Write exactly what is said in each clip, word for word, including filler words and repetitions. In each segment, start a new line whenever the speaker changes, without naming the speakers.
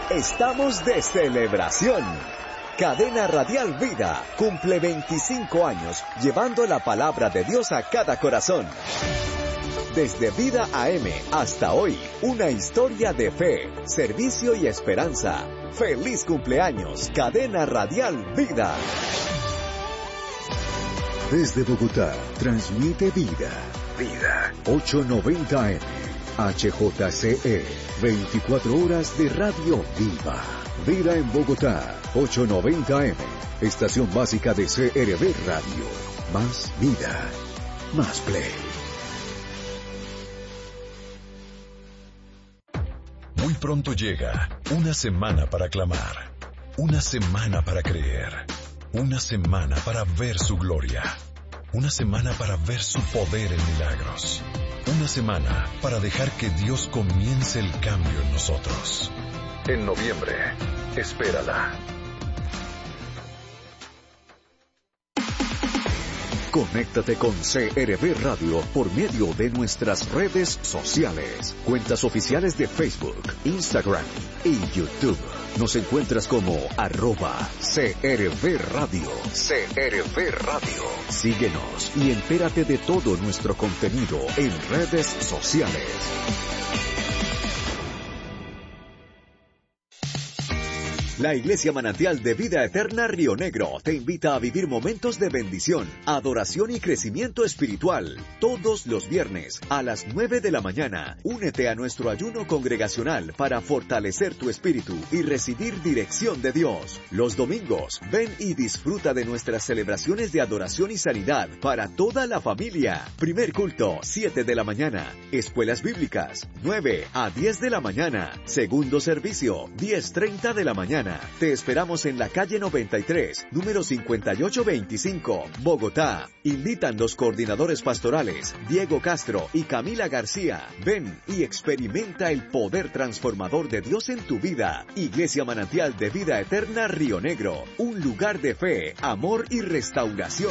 estamos de celebración. Cadena Radial Vida cumple veinticinco años llevando la palabra de Dios a cada corazón. Desde Vida A M hasta hoy, una historia de fe, servicio y esperanza. ¡Feliz cumpleaños, Cadena Radial Vida!
Desde Bogotá, transmite Vida. Vida. ochocientos noventa M. H J C E. veinticuatro horas de radio viva. Vida en Bogotá. ochocientos noventa M. Estación básica de C R V Radio. Más vida. Más play.
Muy pronto llega una semana para clamar, una semana para creer, una semana para ver su gloria, una semana para ver su poder en milagros, una semana para dejar que Dios comience el cambio en nosotros. En noviembre, espérala.
Conéctate con C R V Radio por medio de nuestras redes sociales, cuentas oficiales de Facebook, Instagram y YouTube. Nos encuentras como arroba C R V Radio. C R V Radio. Síguenos y entérate de todo nuestro contenido en redes sociales.
La Iglesia Manantial de Vida Eterna Río Negro te invita a vivir momentos de bendición, adoración y crecimiento espiritual. Todos los viernes a las nueve de la mañana, únete a nuestro ayuno congregacional para fortalecer tu espíritu y recibir dirección de Dios. Los domingos, ven y disfruta de nuestras celebraciones de adoración y sanidad para toda la familia. Primer culto, siete de la mañana. Escuelas bíblicas, nueve a diez de la mañana. Segundo servicio, diez treinta de la mañana. Te esperamos en la calle noventa y tres, número cincuenta y ocho veinticinco, Bogotá. Invitan los coordinadores pastorales, Diego Castro y Camila García. Ven y experimenta el poder transformador de Dios en tu vida. Iglesia Manantial de Vida Eterna Río Negro, un lugar de fe, amor y restauración.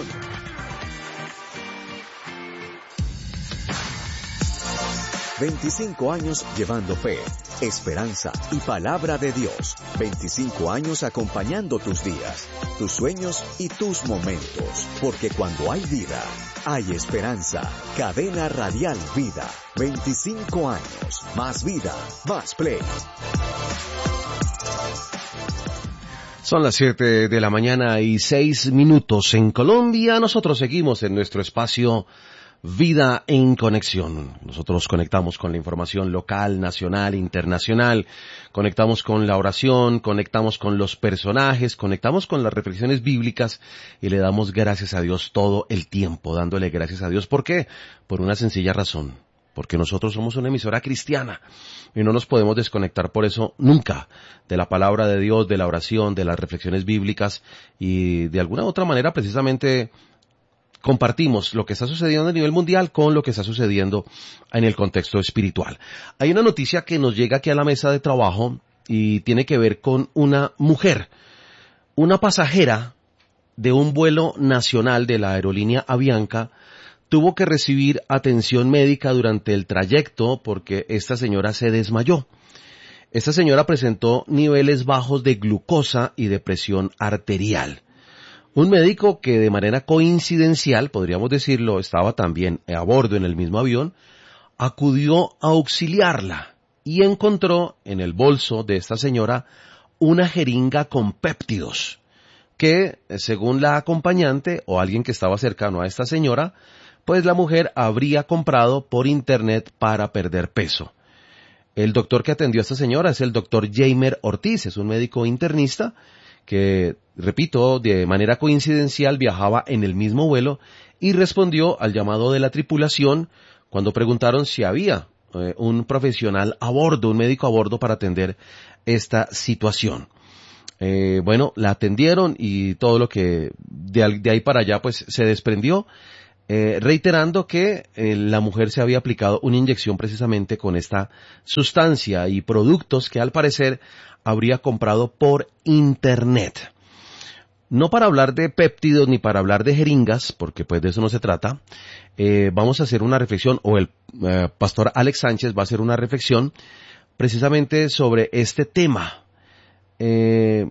veinticinco años llevando fe, esperanza y palabra de Dios. veinticinco años acompañando tus días, tus sueños y tus momentos. Porque cuando hay vida, hay esperanza. Cadena Radial Vida. veinticinco años. Más vida, más play.
Son las siete de la mañana y seis minutos en Colombia. Nosotros seguimos en nuestro espacio Vida en Conexión. Nosotros conectamos con la información local, nacional, internacional, conectamos con la oración, conectamos con los personajes, conectamos con las reflexiones bíblicas y le damos gracias a Dios todo el tiempo, dándole gracias a Dios. ¿Por qué? Por una sencilla razón. Porque nosotros somos una emisora cristiana y no nos podemos desconectar por eso nunca de la palabra de Dios, de la oración, de las reflexiones bíblicas y de alguna u otra manera precisamente compartimos lo que está sucediendo a nivel mundial con lo que está sucediendo en el contexto espiritual. Hay una noticia que nos llega aquí a la mesa de trabajo y tiene que ver con una mujer, una pasajera de un vuelo nacional de la aerolínea Avianca. Tuvo que recibir atención médica durante el trayecto porque esta señora se desmayó. Esta señora presentó niveles bajos de glucosa y de presión arterial. Un médico que de manera coincidencial, podríamos decirlo, estaba también a bordo en el mismo avión, acudió a auxiliarla y encontró en el bolso de esta señora una jeringa con péptidos que, según la acompañante o alguien que estaba cercano a esta señora, pues la mujer habría comprado por internet para perder peso. El doctor que atendió a esta señora es el doctor Jamer Ortiz, es un médico internista que, repito, de manera coincidencial viajaba en el mismo vuelo y respondió al llamado de la tripulación cuando preguntaron si había eh, un profesional a bordo, un médico a bordo para atender esta situación. Eh, bueno, la atendieron y todo lo que de, de ahí para allá pues se desprendió, eh, reiterando que eh, la mujer se había aplicado una inyección precisamente con esta sustancia y productos que al parecer habría comprado por internet. No para hablar de péptidos ni para hablar de jeringas, porque pues de eso no se trata, eh, vamos a hacer una reflexión, o el eh, pastor Alex Sánchez va a hacer una reflexión precisamente sobre este tema, eh,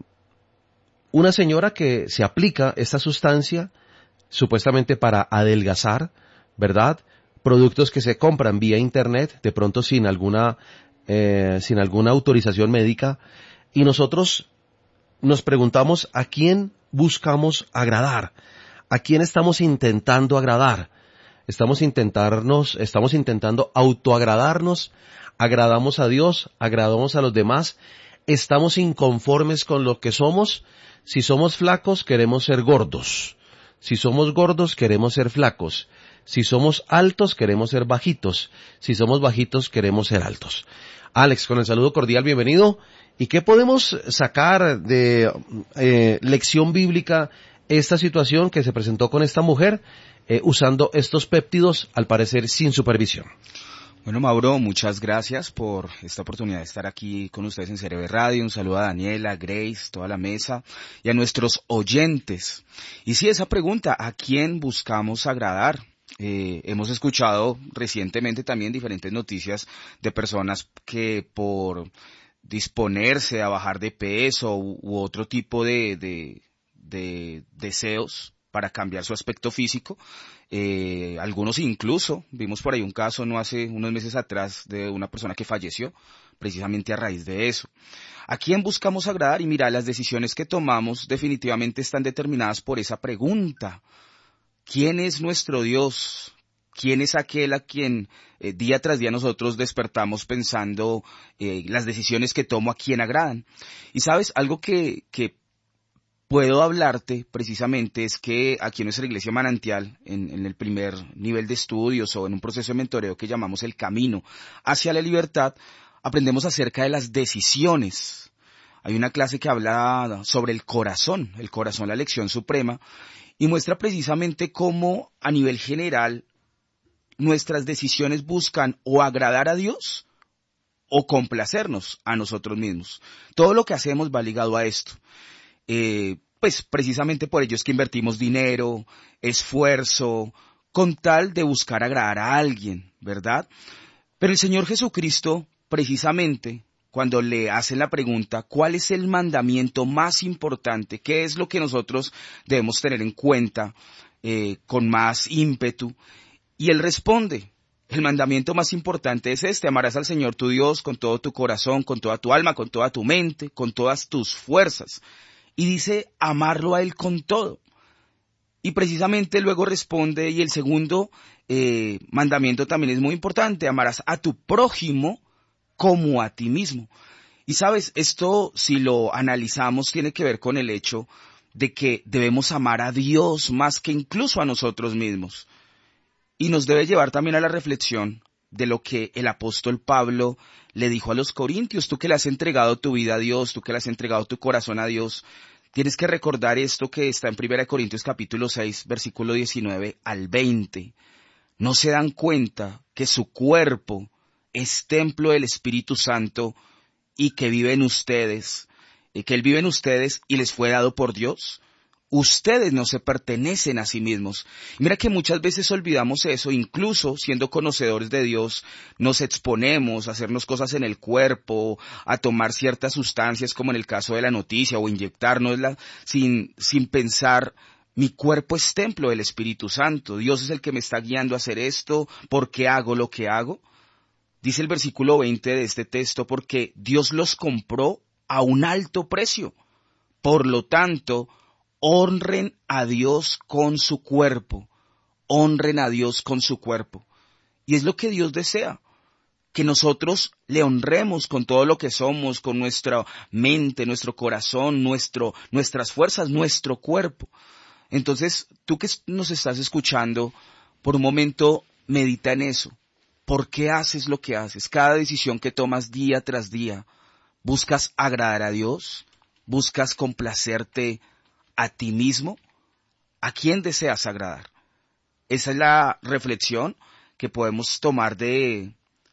una señora que se aplica esta sustancia supuestamente para adelgazar, ¿verdad? Productos que se compran vía internet, de pronto sin alguna, eh, sin alguna autorización médica, y nosotros nos preguntamos a quién buscamos agradar, a quién estamos intentando agradar. Estamos intentarnos, estamos intentando autoagradarnos, agradamos a Dios, agradamos a los demás, estamos inconformes con lo que somos. Si somos flacos, queremos ser gordos. Si somos gordos, queremos ser flacos. Si somos altos, queremos ser bajitos. Si somos bajitos, queremos ser altos. Alex, con el saludo cordial, bienvenido. ¿Y qué podemos sacar de eh, lección bíblica esta situación que se presentó con esta mujer eh, usando estos péptidos, al parecer sin supervisión?
Bueno, Mauro, muchas gracias por esta oportunidad de estar aquí con ustedes en C R V Radio. Un saludo a Daniela, Grace, toda la mesa y a nuestros oyentes. Y sí, esa pregunta, ¿a quién buscamos agradar? Eh, hemos escuchado recientemente también diferentes noticias de personas que por disponerse a bajar de peso u, u otro tipo de, de, de deseos para cambiar su aspecto físico, eh, algunos incluso, vimos por ahí un caso no hace unos meses atrás de una persona que falleció precisamente a raíz de eso. ¿A quién buscamos agradar? Y mira, las decisiones que tomamos definitivamente están determinadas por esa pregunta. ¿Quién es nuestro Dios? ¿Quién es aquel a quien eh, día tras día nosotros despertamos pensando eh, las decisiones que tomo a quién agradan? Y sabes, algo que, que puedo hablarte precisamente es que aquí en nuestra iglesia Manantial, en, en el primer nivel de estudios o en un proceso de mentoreo que llamamos el camino hacia la libertad, aprendemos acerca de las decisiones. Hay una clase que habla sobre el corazón, el corazón, la lección suprema, y muestra precisamente cómo a nivel general nuestras decisiones buscan o agradar a Dios o complacernos a nosotros mismos. Todo lo que hacemos va ligado a esto. Eh, pues precisamente por ello es que invertimos dinero, esfuerzo, con tal de buscar agradar a alguien, ¿verdad? Pero el Señor Jesucristo, precisamente, cuando le hacen la pregunta, ¿cuál es el mandamiento más importante? ¿Qué es lo que nosotros debemos tener en cuenta eh, con más ímpetu? Y Él responde, el mandamiento más importante es este: amarás al Señor tu Dios con todo tu corazón, con toda tu alma, con toda tu mente, con todas tus fuerzas. Y dice amarlo a Él con todo. Y precisamente luego responde, y el segundo eh, mandamiento también es muy importante: amarás a tu prójimo como a ti mismo. Y sabes, esto si lo analizamos tiene que ver con el hecho de que debemos amar a Dios más que incluso a nosotros mismos. Y nos debe llevar también a la reflexión de lo que el apóstol Pablo le dijo a los corintios: tú que le has entregado tu vida a Dios, tú que le has entregado tu corazón a Dios, tienes que recordar esto que está en primera de Corintios capítulo seis, versículo diecinueve al veinte. ¿No se dan cuenta que su cuerpo es templo del Espíritu Santo y que vive en ustedes, y que Él vive en ustedes y les fue dado por Dios? Ustedes no se pertenecen a sí mismos. Mira que muchas veces olvidamos eso, incluso siendo conocedores de Dios, nos exponemos a hacernos cosas en el cuerpo, a tomar ciertas sustancias como en el caso de la noticia o inyectárnosla sin, sin pensar, mi cuerpo es templo del Espíritu Santo, Dios es el que me está guiando a hacer esto, ¿por qué hago lo que hago? Dice el versículo veinte de este texto, porque Dios los compró a un alto precio. Por lo tanto, honren a Dios con su cuerpo, honren a Dios con su cuerpo. Y es lo que Dios desea, que nosotros le honremos con todo lo que somos, con nuestra mente, nuestro corazón, nuestro, nuestras fuerzas, nuestro cuerpo. Entonces, tú que nos estás escuchando, por un momento medita en eso. ¿Por qué haces lo que haces? Cada decisión que tomas día tras día, ¿buscas agradar a Dios? ¿Buscas complacerte a ti mismo? ¿A quién deseas agradar? Esa es la reflexión que podemos tomar de,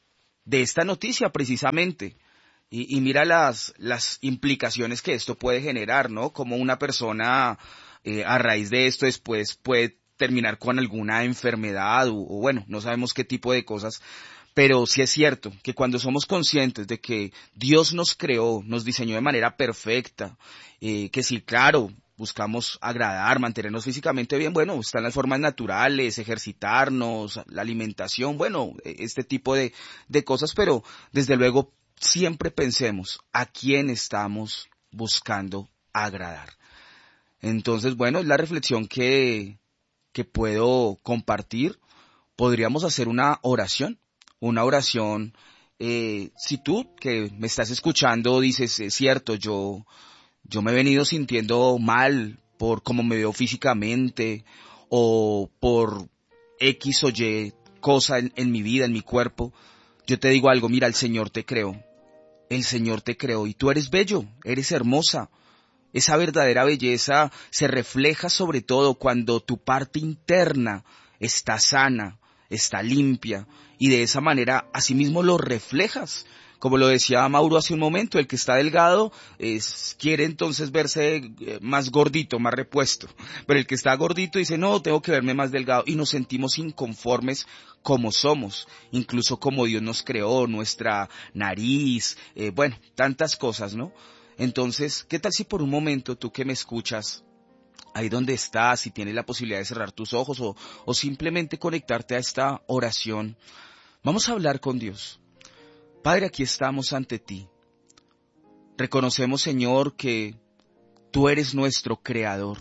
de esta noticia precisamente. Y, y mira las, las implicaciones que esto puede generar, ¿no? Como una persona eh, a raíz de esto después puede terminar con alguna enfermedad o, o bueno, no sabemos qué tipo de cosas. Pero sí es cierto que cuando somos conscientes de que Dios nos creó, nos diseñó de manera perfecta, eh, que sí, claro, buscamos agradar, mantenernos físicamente bien, bueno, están las formas naturales, ejercitarnos, la alimentación, bueno, este tipo de, de cosas, pero desde luego siempre pensemos a quién estamos buscando agradar. Entonces, bueno, es la reflexión que, que puedo compartir. Podríamos hacer una oración, una oración, eh, si tú que me estás escuchando dices, es cierto, yo, yo me he venido sintiendo mal por cómo me veo físicamente o por X o Y cosa en, en mi vida, en mi cuerpo, yo te digo algo, mira, el Señor te creó, el Señor te creó y tú eres bello, eres hermosa. Esa verdadera belleza se refleja sobre todo cuando tu parte interna está sana, está limpia, y de esa manera asimismo lo reflejas. Como lo decía Mauro hace un momento, el que está delgado es, quiere entonces verse más gordito, más repuesto. Pero el que está gordito dice, no, tengo que verme más delgado. Y nos sentimos inconformes como somos, incluso como Dios nos creó, nuestra nariz, eh, bueno, tantas cosas, ¿no? Entonces, ¿qué tal si por un momento tú que me escuchas, ahí donde estás, si tienes la posibilidad de cerrar tus ojos o, o simplemente conectarte a esta oración, vamos a hablar con Dios? Padre, aquí estamos ante ti. Reconocemos, Señor, que tú eres nuestro creador.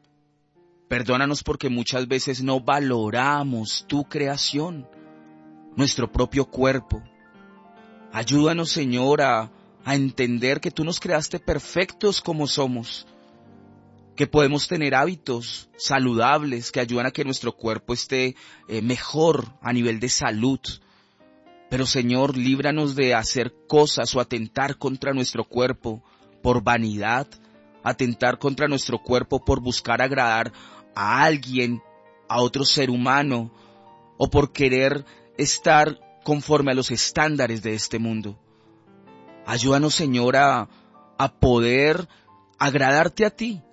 Perdónanos porque muchas veces no valoramos tu creación, nuestro propio cuerpo. Ayúdanos, Señor, a a entender que tú nos creaste perfectos como somos, que podemos tener hábitos saludables que ayudan a que nuestro cuerpo esté eh, mejor a nivel de salud. Pero Señor, líbranos de hacer cosas o atentar contra nuestro cuerpo por vanidad, atentar contra nuestro cuerpo por buscar agradar a alguien, a otro ser humano, o por querer estar conforme a los estándares de este mundo. Ayúdanos, Señor, a, a poder agradarte a ti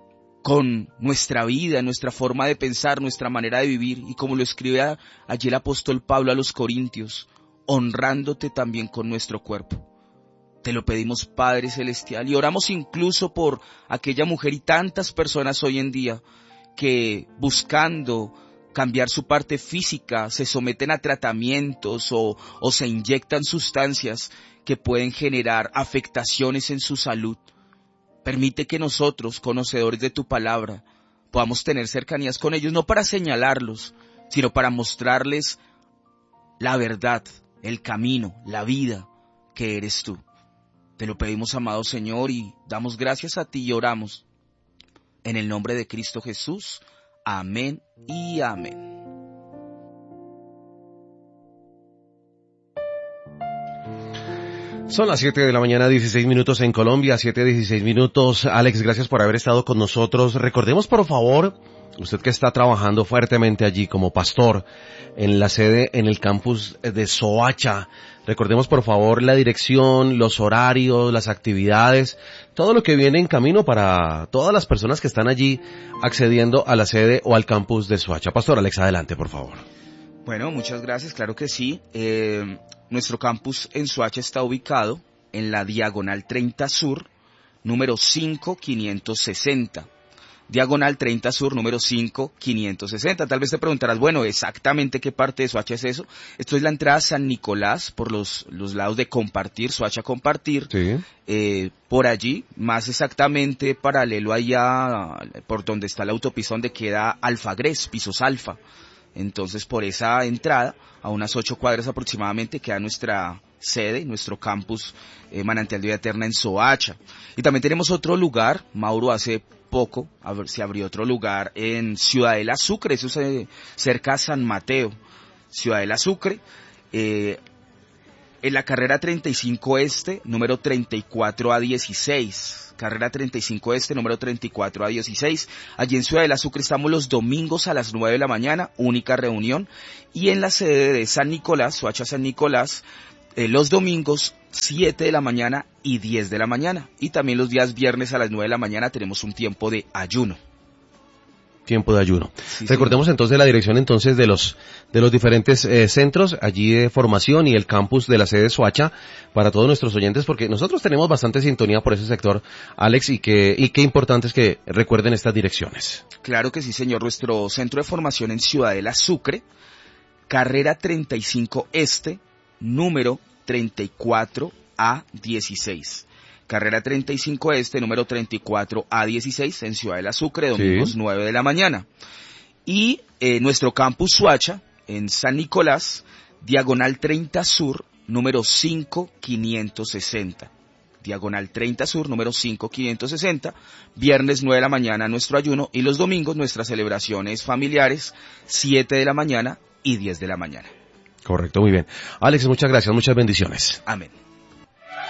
con nuestra vida, nuestra forma de pensar, nuestra manera de vivir. Y como lo escribe a, allí el apóstol Pablo a los Corintios, honrándote también con nuestro cuerpo. Te lo pedimos, Padre Celestial, y oramos incluso por aquella mujer y tantas personas hoy en día que buscando cambiar su parte física se someten a tratamientos o, o se inyectan sustancias que pueden generar afectaciones en su salud. Permite que nosotros, conocedores de tu palabra, podamos tener cercanías con ellos, no para señalarlos, sino para mostrarles la verdad, el camino, la vida que eres tú. Te lo pedimos, amado Señor, y damos gracias a ti y oramos en el nombre de Cristo Jesús. Amén y amén.
Son las siete de la mañana, dieciséis minutos en Colombia, siete dieciséis minutos. Alex, gracias por haber estado con nosotros. Recordemos, por favor, usted que está trabajando fuertemente allí como pastor en la sede, en el campus de Soacha. Recordemos, por favor, la dirección, los horarios, las actividades, todo lo que viene en camino para todas las personas que están allí accediendo a la sede o al campus de Soacha. Pastor Alex, adelante, por favor.
Bueno, muchas gracias, claro que sí. Eh, nuestro campus en Soacha está ubicado en la Diagonal treinta Sur, número cinco quinientos sesenta. Diagonal treinta Sur, número cinco quinientos sesenta. Tal vez te preguntarás, bueno, exactamente qué parte de Soacha es eso. Esto es la entrada a San Nicolás, por los, los lados de Compartir, Soacha Compartir.
Sí.
Eh, por allí, más exactamente paralelo allá, por donde está la autopista donde queda Alfagres, Pisos Alfa. Entonces, por esa entrada, a unas ocho cuadras aproximadamente, queda nuestra sede, nuestro campus eh, Manantial de Vida Eterna en Soacha. Y también tenemos otro lugar, Mauro, hace poco a ver, se abrió otro lugar en Ciudadela Sucre, eso es cerca a San Mateo. Ciudadela Sucre, eh, en la carrera treinta y cinco Este, número treinta y cuatro a dieciséis. Carrera treinta y cinco Este, número treinta y cuatro a dieciséis. Allí en Ciudadela Sucre estamos los domingos a las nueve de la mañana, única reunión. Y en la sede de San Nicolás, Soacha San Nicolás, eh, los domingos siete de la mañana y diez de la mañana. Y también los días viernes a las nueve de la mañana tenemos un tiempo de ayuno.
Tiempo de ayuno.
Sí,
Recordemos
sí.
entonces la dirección entonces de los de los diferentes eh, centros allí de formación y el campus de la sede de Soacha para todos nuestros oyentes, porque nosotros tenemos bastante sintonía por ese sector, Alex, y que y qué importante es que recuerden estas direcciones.
Claro que sí, señor. Nuestro centro de formación en Ciudadela Sucre, carrera treinta y cinco Este, número treinta y cuatro A dieciséis. Carrera treinta y cinco Este, número treinta y cuatro A dieciséis, en Ciudadela Sucre, domingos sí. nueve de la mañana. Y eh, nuestro campus Soacha, en San Nicolás, diagonal treinta Sur, número cinco quinientos sesenta. Diagonal treinta Sur, número cinco quinientos sesenta. Viernes nueve de la mañana nuestro ayuno y los domingos nuestras celebraciones familiares, siete de la mañana y diez de la mañana.
Correcto, muy bien. Alex, muchas gracias, muchas bendiciones.
Amén.